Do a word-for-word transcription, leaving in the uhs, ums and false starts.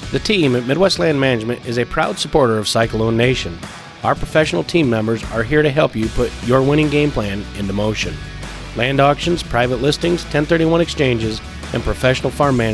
The team at Midwest Land Management is a proud supporter of Cyclone Nation. Our professional team members are here to help you put your winning game plan into motion. Land auctions, private listings, ten thirty-one exchanges, and professional farm management